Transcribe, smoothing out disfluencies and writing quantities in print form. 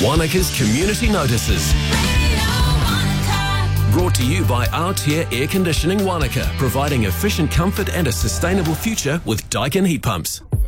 Wanaka's Community Notices. Brought to you by Altair Air Conditioning Wanaka, providing efficient comfort and a sustainable future with Daikin heat pumps.